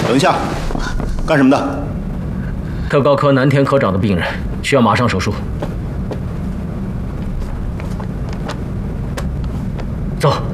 等一下，干什么的？ 特高科南田科长的病人需要马上手术。走。